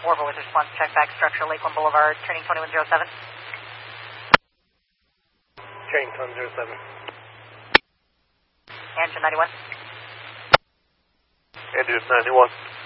Warble with response check back, structure Lakeland Boulevard, training 2107. Training 2107. Engine 91. Engine 91.